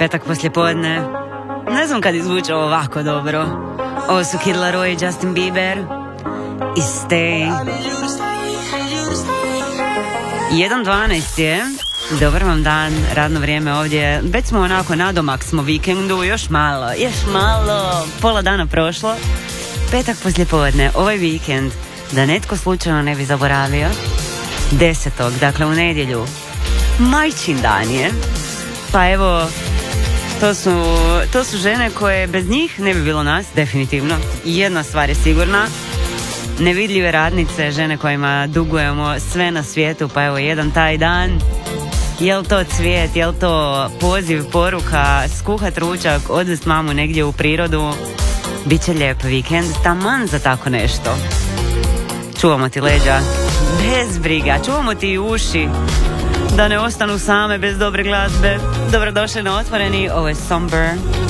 Petak poslijepodne. Ne znam kad izvuče ovako dobro. Ovo su Kid Laroi i Justin Bieber i Stay. 1:12 je. Dobar vam dan, radno vrijeme ovdje. Već smo onako nadomak smo vikendu. Još malo, pola dana prošlo. Petak poslijepodne, ovaj vikend, da netko slučajno ne bi zaboravio, 10. dakle u nedjelju, majčin dan je. Pa evo, to su žene koje bez njih ne bi bilo nas, definitivno. Jedna stvar je sigurna, nevidljive radnice, žene kojima dugujemo sve na svijetu. Pa evo, jedan taj dan, jel to cvijet, jel to poziv, poruka, skuhat ručak, odvest mamu negdje u prirodu, bit će lijep vikend, taman za tako nešto. Čuvamo ti leđa, bez briga, čuvamo ti uši, da ne ostanu same bez dobre glazbe. Dobrodošli na Otvoreni, ovo je Somber.